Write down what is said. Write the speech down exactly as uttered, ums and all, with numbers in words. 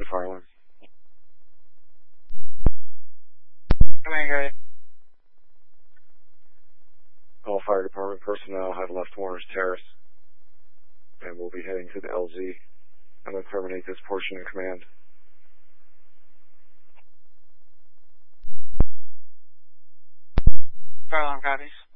fire alarm. Command ready. All fire department personnel have left Warner's Terrace and will be heading to the L Z. I'm going to terminate this portion in command. Fire alarm copies.